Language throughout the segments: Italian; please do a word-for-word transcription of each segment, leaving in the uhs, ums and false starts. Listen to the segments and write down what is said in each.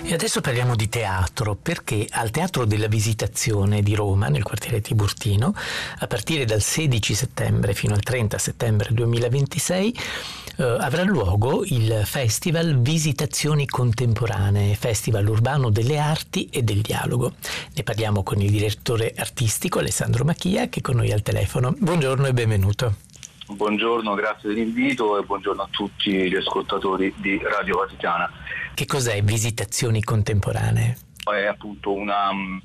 E adesso parliamo di teatro, perché al Teatro della Visitazione di Roma, nel quartiere Tiburtino, a partire dal sedici settembre fino al trenta settembre duemilaventisei, eh, avrà luogo il Festival Visitazioni Contemporanee, Festival Urbano delle Arti e del Dialogo. Ne parliamo con il direttore artistico Alessandro Macchia, che è con noi al telefono. Buongiorno e benvenuto. Buongiorno, grazie dell'invito e buongiorno a tutti gli ascoltatori di Radio Vaticana. Che cos'è Visitazioni Contemporanee? È appunto una um,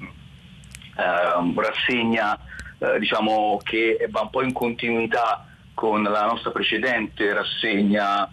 uh, rassegna uh, diciamo che va un po' in continuità con la nostra precedente rassegna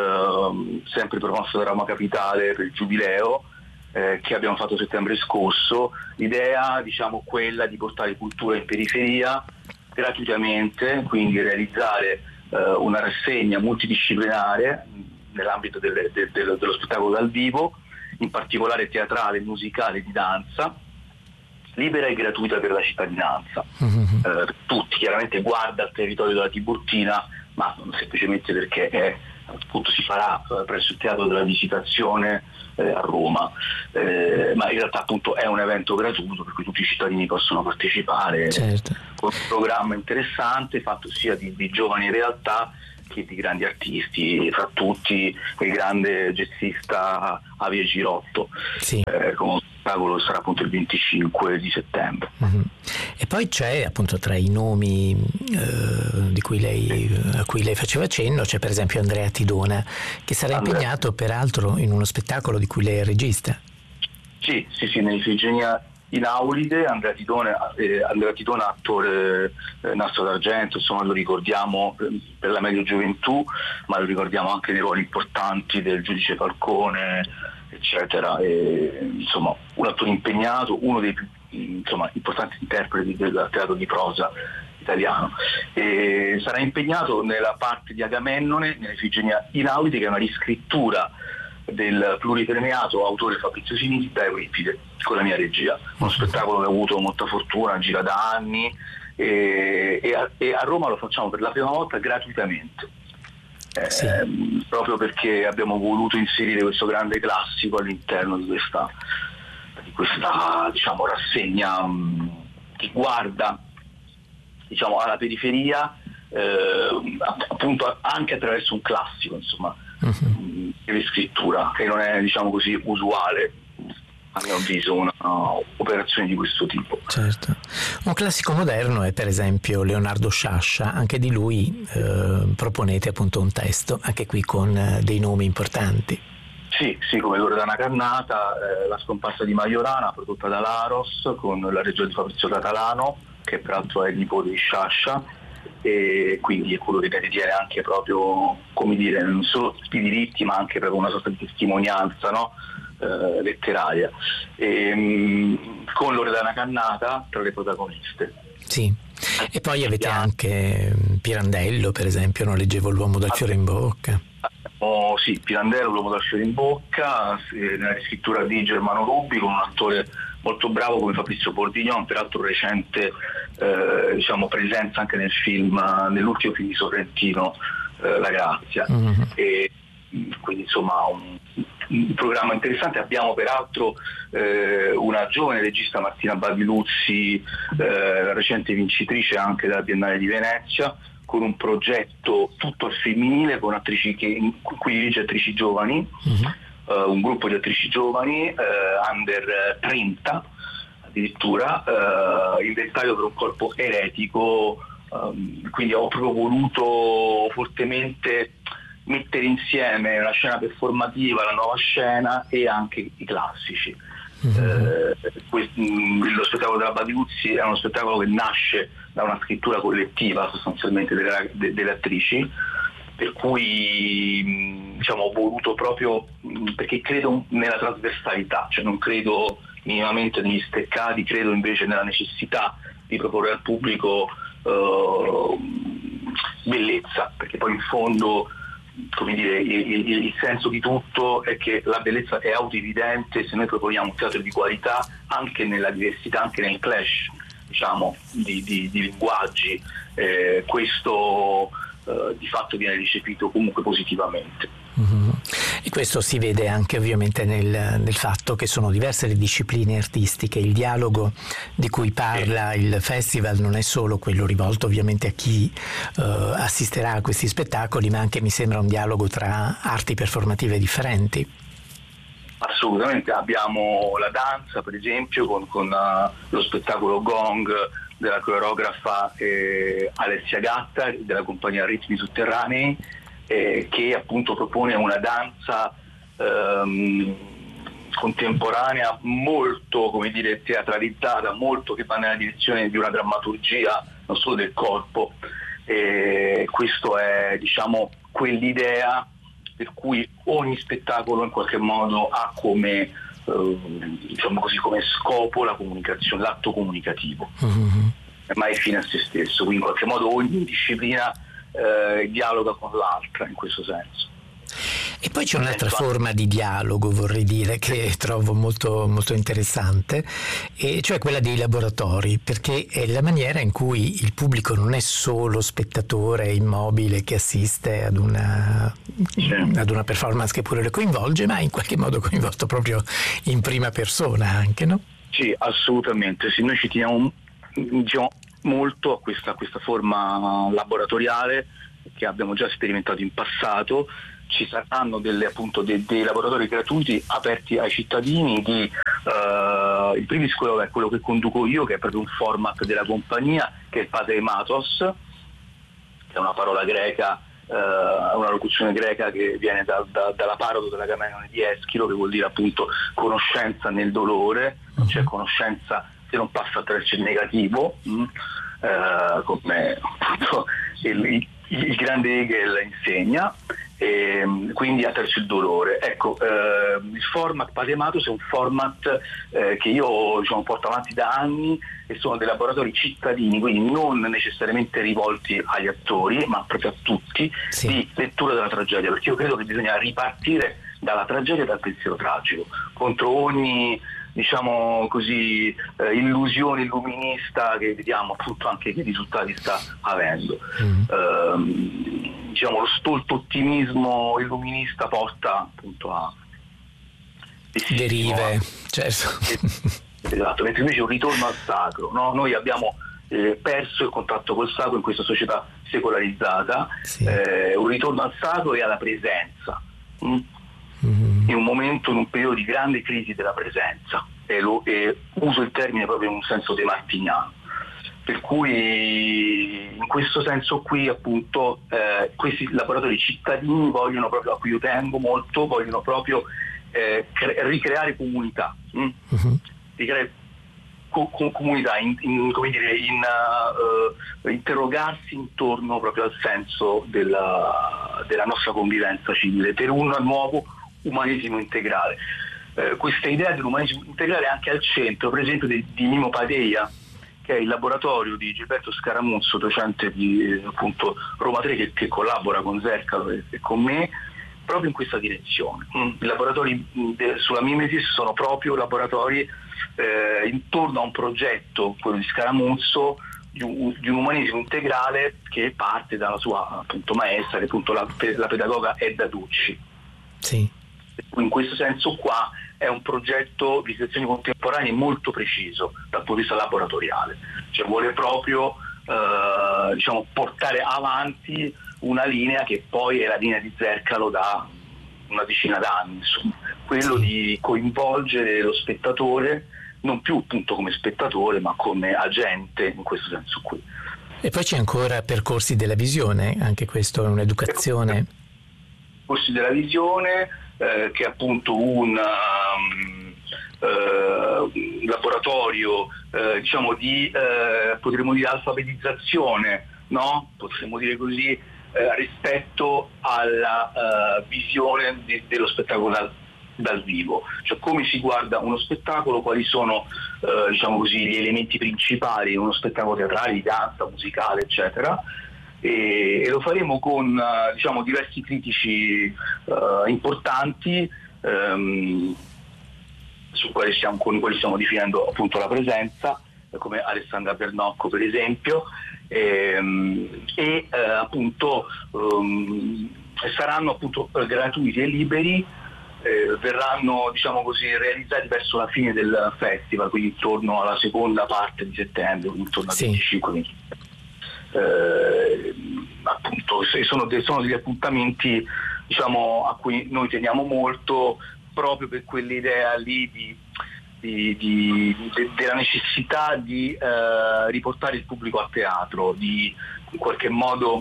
uh, sempre promossa da Roma Capitale per il Giubileo eh, che abbiamo fatto settembre scorso. L'idea, diciamo, quella di portare cultura in periferia gratuitamente, quindi realizzare uh, una rassegna multidisciplinare nell'ambito delle, de, de, dello spettacolo dal vivo, in particolare teatrale, musicale, di danza, libera e gratuita per la cittadinanza. Mm-hmm. Eh, tutti, chiaramente guarda il territorio della Tiburtina, ma non semplicemente perché è, appunto si farà eh, presso il Teatro della Visitazione eh, a Roma, eh, ma in realtà appunto è un evento gratuito per cui tutti i cittadini possono partecipare, certo, con un programma interessante fatto sia di, di giovani realtà che di grandi artisti, fra tutti il grande jazzista Avie Girotto. Sì. Eh, con lo spettacolo sarà appunto il venticinque di settembre. Mm-hmm. E poi c'è appunto tra i nomi eh, di cui lei, a cui lei faceva cenno, c'è per esempio Andrea Tidona, che sarà Andrea. impegnato peraltro in uno spettacolo di cui lei è regista. Sì, sì, sì, nell'Ifigenia in Aulide. Andrea Tidona, eh, Andrea Tidona attore eh, Nastro d'Argento, insomma lo ricordiamo eh, per la medio gioventù, ma lo ricordiamo anche nei ruoli importanti del Giudice Falcone, eccetera. E, insomma, un attore impegnato, uno dei più insomma, importanti interpreti del teatro di prosa italiano. E sarà impegnato nella parte di Agamennone, nell'Ifigenia in Aulide, che è una riscrittura del pluripremiato autore Fabrizio Sinisi da Euripide, con la mia regia. Uno spettacolo che ha avuto molta fortuna, gira da anni e, e, a, e a Roma lo facciamo per la prima volta gratuitamente, eh, sì. proprio perché abbiamo voluto inserire questo grande classico all'interno di questa, di questa diciamo, rassegna mh, che guarda, diciamo, alla periferia, eh, appunto anche attraverso un classico, insomma, uh-huh. di scrittura, che non è, diciamo così, usuale, a mio avviso, una uh, operazione di questo tipo. Certo. Un classico moderno è per esempio Leonardo Sciascia, anche di lui eh, proponete appunto un testo, anche qui con eh, dei nomi importanti. Sì, sì, come Loredana Cannata, eh, La scomparsa di Majorana, prodotta da Laros, con la regia di Fabrizio Catalano, che peraltro è il nipote di Sciascia, e quindi è quello che detiene anche proprio, come dire, non solo i diritti ma anche proprio una sorta di testimonianza, no? eh, letteraria, e, mh, con Loredana Cannata tra le protagoniste. Sì, e poi avete anche Pirandello, per esempio, non leggevo L'uomo dal fiore in bocca. Oh, sì, Pirandello, L'uomo dal fiore in bocca, nella riscrittura di Germano Rubi, con un attore molto bravo come Fabrizio Bordignon, peraltro recente eh, diciamo presenza anche nel film, nell'ultimo film di Sorrentino, eh, La Grazia. Mm-hmm. E quindi insomma un, un programma interessante. Abbiamo peraltro eh, una giovane regista, Martina Bariluzzi, eh, la recente vincitrice anche della Biennale di Venezia, con un progetto tutto al femminile, con attrici che, in cui dirige attrici giovani. Mm-hmm. Uh, un gruppo di attrici giovani, uh, under trenta addirittura, uh, inventario per un corpo eretico, um, quindi ho proprio voluto fortemente mettere insieme la scena performativa, la nuova scena e anche i classici. Mm-hmm. Uh, questo, lo spettacolo della Bariluzzi è uno spettacolo che nasce da una scrittura collettiva sostanzialmente delle, de, delle attrici, per cui diciamo ho voluto proprio, perché credo nella trasversalità, cioè non credo minimamente negli steccati, credo invece nella necessità di proporre al pubblico uh, bellezza, perché poi in fondo, come dire, il, il, il senso di tutto è che la bellezza è autoevidente se noi proponiamo un teatro di qualità anche nella diversità, anche nel clash, diciamo, di, di, di linguaggi. Eh, questo Uh, di fatto viene ricepito comunque positivamente. Mm-hmm. E questo si vede anche ovviamente nel, nel fatto che sono diverse le discipline artistiche. Il dialogo di cui parla il festival non è solo quello rivolto ovviamente a chi uh, assisterà a questi spettacoli, ma anche mi sembra un dialogo tra arti performative differenti. Assolutamente, abbiamo la danza per esempio con, con uh, lo spettacolo Gong della coreografa eh, Alessia Gatta della compagnia Ritmi Sotterranei, eh, che appunto propone una danza ehm, contemporanea molto, come dire, teatralizzata, molto che va nella direzione di una drammaturgia non solo del corpo. Eh, questo è, diciamo, quell'idea per cui ogni spettacolo in qualche modo ha come, eh, diciamo così, come scopo la comunicazione, l'atto comunicativo, mm-hmm. mai fine a se stesso, quindi in qualche modo ogni disciplina eh, dialoga con l'altra in questo senso. E poi c'è un'altra forma di dialogo, vorrei dire, che trovo molto, molto interessante, e cioè quella dei laboratori, perché è la maniera in cui il pubblico non è solo spettatore immobile che assiste ad una, sì. ad una performance che pure le coinvolge, ma in qualche modo coinvolto proprio in prima persona anche, no? Sì, assolutamente. Sì, noi ci teniamo, diciamo, molto a questa, a questa forma laboratoriale che abbiamo già sperimentato in passato. Ci saranno delle, appunto, dei, dei laboratori gratuiti aperti ai cittadini di uh, il primis quello è quello che conduco io, che è proprio un format della compagnia, che è il Patrematos, che è una parola greca, uh, una locuzione greca che viene da, da, dalla parola della Gamenione di Eschilo, che vuol dire appunto conoscenza nel dolore, cioè conoscenza che non passa attraverso il negativo, mh? Uh, come appunto il, il, il grande Hegel insegna. E quindi attraverso il dolore. Ecco, eh, il format Patrematos è un format eh, che io, diciamo, porto avanti da anni, e sono dei laboratori cittadini, quindi non necessariamente rivolti agli attori, ma proprio a tutti, sì. di lettura della tragedia, perché io credo che bisogna ripartire dalla tragedia e dal pensiero tragico, contro ogni, diciamo così, eh, illusione illuminista che vediamo appunto anche che risultati sta avendo. Mm. Eh, diciamo lo stolto ottimismo illuminista porta appunto a derive, certo. Esatto, mentre invece un ritorno al sacro, no? Noi abbiamo eh, perso il contatto col sacro in questa società secolarizzata, sì. eh, un ritorno al sacro e alla presenza. Mm? Mm-hmm. In un momento, in un periodo di grande crisi della presenza, e, lo, e uso il termine proprio in un senso demartiniano, per cui in questo senso qui appunto eh, questi laboratori cittadini vogliono proprio, a cui io tengo molto, vogliono proprio eh, cre- ricreare comunità, hm? uh-huh. ricreare co- co- comunità, in, in, come dire, in, uh, uh, interrogarsi intorno proprio al senso della, della nostra convivenza civile per un nuovo umanesimo integrale. Eh, questa idea dell'umanesimo integrale è anche al centro, per esempio, di, di Mimo Padeia, che è il laboratorio di Gilberto Scaramuzzo, docente di eh, appunto Roma tre, che, che collabora con Zercalo e, e con me proprio in questa direzione. Mm. I laboratori de, sulla mimesis sono proprio laboratori eh, intorno a un progetto, quello di Scaramuzzo, di un, di un umanesimo integrale che parte dalla sua appunto maestra, che appunto la, la pedagoga Edda Ducci. Sì. In questo senso qua è un progetto di lezioni contemporanee molto preciso dal punto di vista laboratoriale, cioè vuole proprio eh, diciamo, portare avanti una linea che poi è la linea di Zercalo da una decina d'anni, insomma, quello di coinvolgere lo spettatore non più appunto come spettatore ma come agente, in questo senso qui. E poi c'è ancora percorsi della visione, anche questo è un'educazione. Percorsi della visione, Eh, che è appunto un um, eh, laboratorio eh, diciamo di eh, potremmo dire alfabetizzazione, no? Potremmo dire così, eh, rispetto alla uh, visione di, dello spettacolo dal, dal vivo, cioè come si guarda uno spettacolo, quali sono eh, diciamo così gli elementi principali di uno spettacolo teatrale, di danza, musicale, eccetera. E, e lo faremo con uh, diciamo diversi critici uh, importanti um, su quali stiamo, con i quali stiamo definendo appunto la presenza, come Alessandra Bernocco per esempio, e, um, e uh, appunto um, saranno appunto gratuiti e liberi eh, verranno, diciamo così, realizzati verso la fine del festival, quindi intorno alla seconda parte di settembre, intorno al sì. venticinque. Eh, appunto sono, de- sono degli appuntamenti, diciamo, a cui noi teniamo molto, proprio per quell'idea lì di, di, di, de- della necessità di eh, riportare il pubblico a teatro, di in qualche modo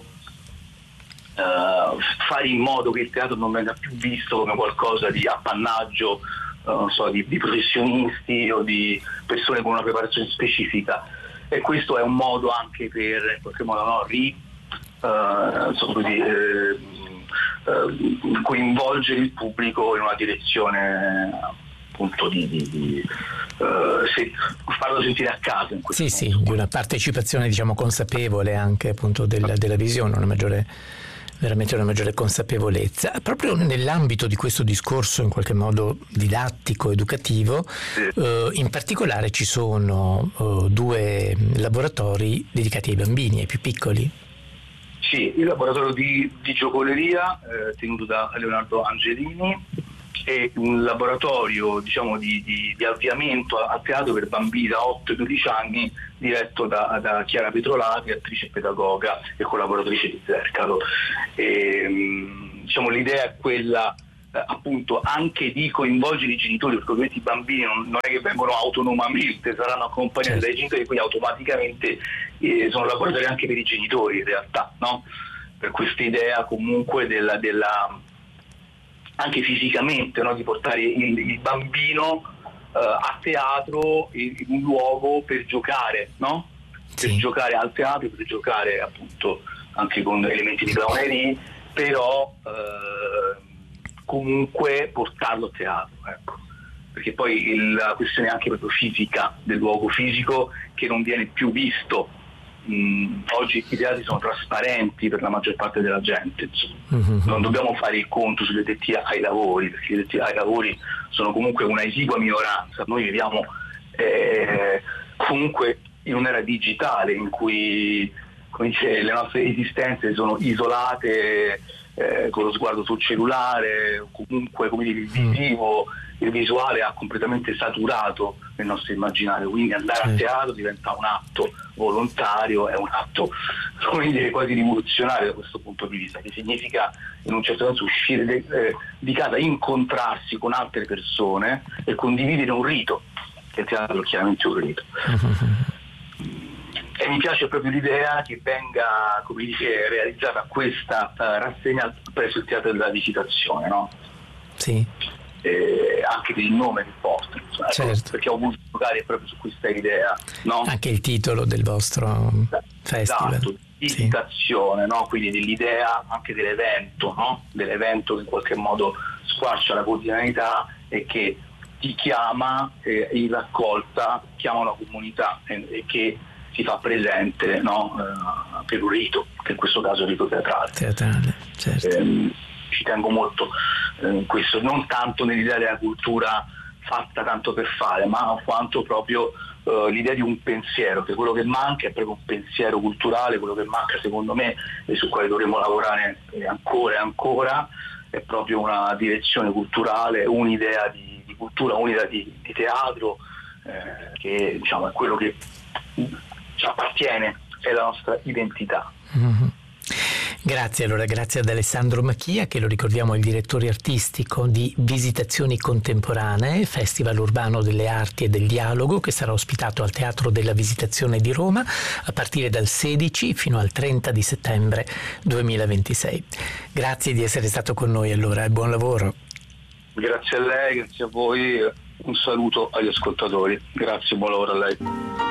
eh, fare in modo che il teatro non venga più visto come qualcosa di appannaggio eh, non so, di, di professionisti o di persone con una preparazione specifica. E questo è un modo anche per in qualche modo no, ri, uh, insomma, così, eh, eh, coinvolgere il pubblico in una direzione appunto di, di, di uh, se, farlo sentire a casa in questo sì modo. Sì, di una partecipazione diciamo consapevole anche appunto della, della visione, una maggiore veramente una maggiore consapevolezza. Proprio nell'ambito di questo discorso in qualche modo didattico, educativo, sì. eh, in particolare ci sono eh, due laboratori dedicati ai bambini, ai più piccoli. Sì, il laboratorio di, di giocoleria eh, tenuto da Leonardo Angelini e un laboratorio diciamo di, di, di avviamento a teatro per bambini da otto a dodici anni diretto da, da Chiara Petrolati, attrice e pedagoga e collaboratrice di Zercalo. E, diciamo, l'idea è quella eh, appunto anche di coinvolgere i genitori, perché ovviamente i bambini non, non è che vengono autonomamente, saranno accompagnati dai genitori, quindi automaticamente eh, sono laboratori anche per i genitori in realtà, no? Per questa idea comunque della, della anche fisicamente, no? Di portare il, il bambino uh, a teatro in, in un luogo per giocare, no? Per sì. giocare al teatro, per giocare appunto anche con elementi di clownerie, però uh, comunque portarlo a teatro, ecco. Perché poi il, la questione è anche proprio fisica, del luogo fisico che non viene più visto. Mm, oggi i teatri sono trasparenti per la maggior parte della gente, mm-hmm. Non dobbiamo fare il conto sugli addetti ai lavori, perché gli addetti ai lavori sono comunque una esigua minoranza. Noi viviamo eh, comunque in un'era digitale in cui, come dice, le nostre esistenze sono isolate eh, con lo sguardo sul cellulare, comunque come dire, il visivo, il visuale ha completamente saturato il nostro immaginario, quindi andare a teatro diventa un atto volontario, è un atto, come dire, quasi rivoluzionario da questo punto di vista, che significa in un certo senso uscire de, eh, di casa, incontrarsi con altre persone e condividere un rito, che il teatro è chiaramente un rito. E mi piace proprio l'idea che venga, come dice, realizzata questa uh, rassegna presso il Teatro della Visitazione, no? Sì. Eh, anche per il nome che porta, insomma, certo. Ecco, perché ho voluto giocare proprio su questa idea, no? Anche il titolo del vostro festival. Esatto, visitazione, sì. No? Quindi dell'idea anche dell'evento, no? Dell'evento che in qualche modo squarcia la quotidianità e che ti chiama eh, in raccolta, chiama una comunità e, e che si fa presente, no? uh, per un rito, che in questo caso è il rito teatrale. Teatrale, certo. Eh, ci tengo molto eh, in questo, non tanto nell'idea della cultura fatta tanto per fare, ma quanto proprio uh, l'idea di un pensiero, che quello che manca è proprio un pensiero culturale, quello che manca secondo me e su quale dovremo lavorare ancora e ancora è proprio una direzione culturale, un'idea di, di cultura, un'idea di, di teatro eh, che diciamo è quello che ci appartiene, è la nostra identità. Mm-hmm. Grazie, allora grazie ad Alessandro Macchia, che lo ricordiamo è il direttore artistico di Visitazioni Contemporanee, Festival Urbano delle Arti e del Dialogo, che sarà ospitato al Teatro della Visitazione di Roma a partire dal sedici fino al trenta di settembre duemilaventisei. Grazie di essere stato con noi allora e buon lavoro. Grazie a lei, grazie a voi, un saluto agli ascoltatori. Grazie, buon lavoro a lei.